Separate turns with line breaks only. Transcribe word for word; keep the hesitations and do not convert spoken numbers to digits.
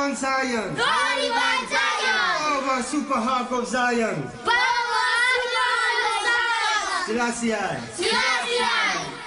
Taliban Zion!
Taliban Zion!
Power Super Hawk of Zion!
Power Super Hawk of Zion!
Selassie I!
Selassie I!